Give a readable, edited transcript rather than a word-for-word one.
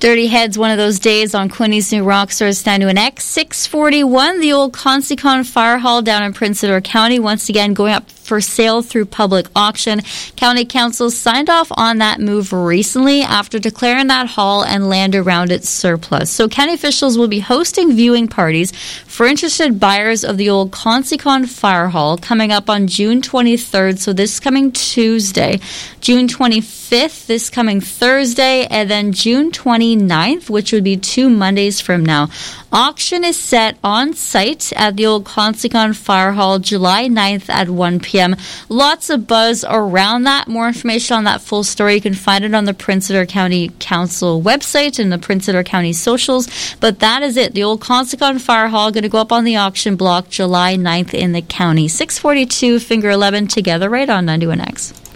Dirty Heads, one of those days on Quinny's New Rockstars 9-1X. 641, the old Consicon Fire Hall down in Prince Edward County, once again going up for sale through public auction. County Council signed off on that move recently after declaring that hall and land around it surplus. So county officials will be hosting viewing parties for interested buyers of the old Consicon Fire Hall coming up on June 23rd, so this coming Tuesday, June 25th, this coming Thursday, and then June 29th, which would be 2 Mondays from now. Auction is set on site at the old Consicon Fire Hall July 9th at 1 p.m. Lots of buzz around that. More information on that full story, you can find it on the Prince Edward County Council website and the Prince Edward County socials. But that is it. The old Consicon Fire Hall going to go up on the auction block July 9th in the county. 642, Finger 11, together right on 91X.